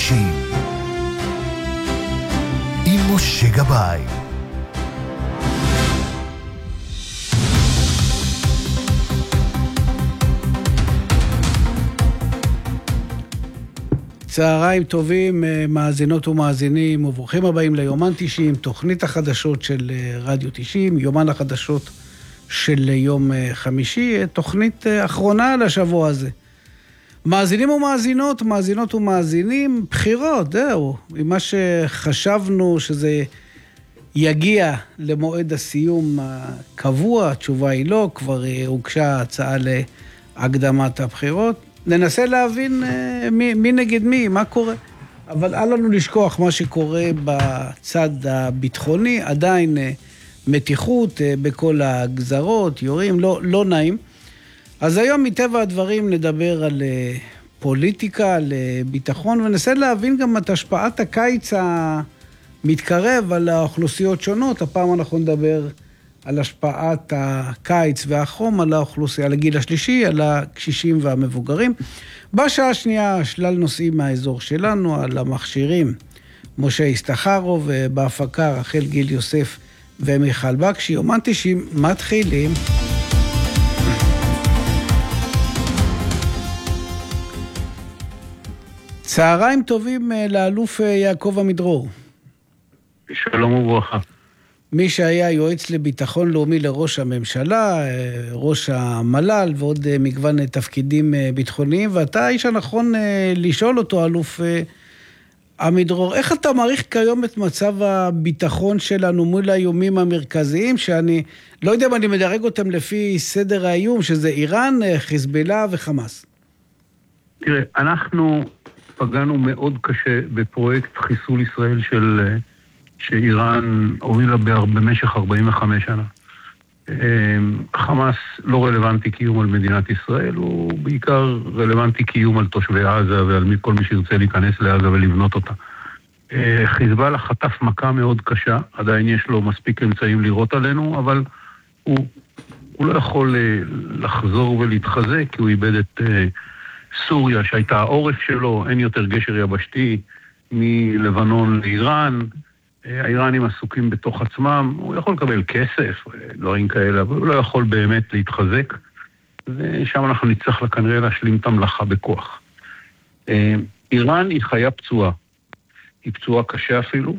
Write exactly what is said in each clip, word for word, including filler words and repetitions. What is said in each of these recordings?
תשעים עם משה גבאי. צהריים טובים, מאזינות ומאזינים, וברוכים הבאים ליומן תשעים, תוכנית החדשות של רדיו תשעים, יומן החדשות של יום חמישי, תוכנית אחרונה לשבוע הזה. מאזינים ומאזינות, מאזינות ומאזינים, בחירות, זהו, ממה שחשבנו שזה יגיע למועד הסיום הקבוע, התשובה היא לא, כבר הוגשה הצעה להקדמת הבחירות, ננסה להבין מי, מי נגד מי, מה קורה. אבל אל לנו לשכוח מה שקורה בצד הביטחוני, עדיין מתיחות בכל הגזרות, יורים, לא, לא נעים. אז היום מטבע הדברים נדבר על פוליטיקה, על ביטחון, וננסה להבין גם את השפעת הקיץ המתקרב על האוכלוסיות שונות. הפעם אנחנו נדבר על השפעת הקיץ והחום על האוכלוסייה, על הגיל השלישי, על הקשישים והמבוגרים. בשעה השנייה שלל נושאים מהאזור שלנו, על המכשירים, משה ישתחרוב, בהפקה רחל גיל יוסף ומיכל בקשי. יומן תשעים מתחילים. צהריים טובים לאלוף יעקב עמידרור. שלום וברכה. מי שהיה יועץ לביטחון לאומי לראש הממשלה, ראש המל"ל ועוד מגוון תפקידים ביטחוניים, ואתה האיש הנכון לשאול אותו, אלוף עמידרור, איך אתה מעריך כיום את מצב הביטחון שלנו מול האיומים המרכזיים, שאני לא יודע אם אני מדרג אותם לפי סדר האיום, שזה איראן, חיזבאללה וחמאס? תראה, אנחנו פגענו מאוד קשה בפרויקט חיסול ישראל של שאיראן הובילה במשך ארבעים וחמש שנה. חמאס לא רלוונטי קיום על מדינת ישראל, הוא בעיקר רלוונטי קיום על תושבי עזה ועל כל מי שירצה להיכנס לעזה ולבנות אותה. חיזבאללה חטף מכה מאוד קשה, עדיין יש לו מספיק אמצעים לירות עלינו, אבל הוא, הוא לא יכול לחזור ולהתחזק, כי הוא איבד את סוריה שהייתה העורף שלו, אין יותר גשר יבשתי מלבנון לאיראן, האיראנים עסוקים בתוך עצמם, הוא יכול לקבל כסף, דברים כאלה, אבל הוא לא יכול באמת להתחזק, ושם אנחנו נצטרך כנראה להשלים את המלאכה בכוח. איראן היא חיה פצועה, היא פצועה קשה אפילו,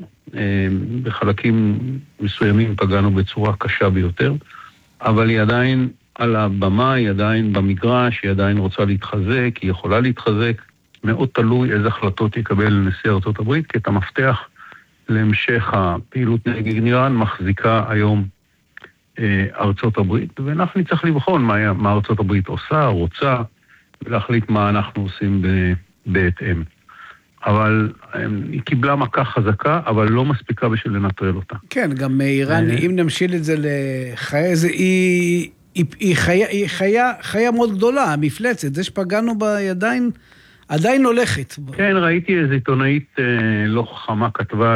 בחלקים מסוימים פגענו בצורה קשה ביותר, אבל היא עדיין על הבמה, היא עדיין במגרש, היא עדיין רוצה להתחזק, היא יכולה להתחזק, מאוד תלוי איזה החלטות יקבל נשיא ארצות הברית, כי את המפתח להמשך הפעילות נגד איראן מחזיקה היום אה, ארצות הברית, ואנחנו נצטרך לבחון מה, מה ארצות הברית עושה, רוצה, ולהחליט מה אנחנו עושים ב, בהתאם. אבל אה, היא קיבלה מכה חזקה, אבל לא מספיקה בשביל לנטרל אותה. כן, גם איראן, אה... אם נמשיל את זה לחיה, זה, היא, היא, היא, חיה, היא חיה, חיה מאוד גדולה, המפלצת, זה שפגענו בידיים, עדיין הולכת. כן, ראיתי איזו עיתונאית אה, לא חכמה כתבה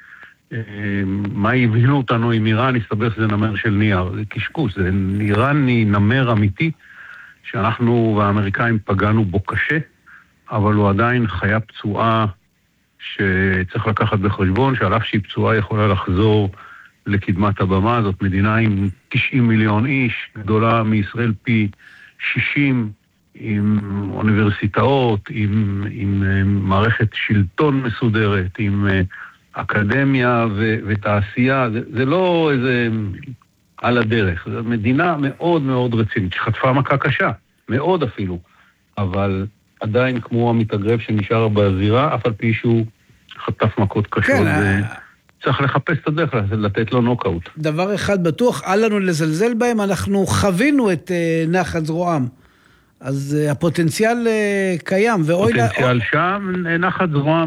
שמה אה, הבהילו אותנו עם איראן, הסתבר שזה נמר של נייר. זה קשקוש, זה איראן היא נמר אמיתי, שאנחנו והאמריקאים פגענו בו קשה, אבל הוא עדיין חיה פצועה שצריך לקחת בחשבון, שעל אף שהיא פצועה יכולה לחזור לקדמת הבמה. זאת מדינה עם תשעים מיליון איש, גדולה מישראל פי שישים, עם אוניברסיטאות, עם, עם מערכת שלטון מסודרת, עם אקדמיה ו, ותעשייה. זה, זה לא איזה על הדרך. זו מדינה מאוד מאוד רצינית, שחטפה מכה קשה, מאוד אפילו, אבל עדיין כמו המתאגרף שנשאר בזירה, אף על פי שהוא חטף מכות קשות. כן, צריך לחפש את הדרך, לתת לו נוקאוט. דבר אחד בטוח, אל לנו לזלזל בהם, אנחנו חווינו את נחת זרועם. אז הפוטנציאל קיים, פוטנציאל שם, נחת זרועם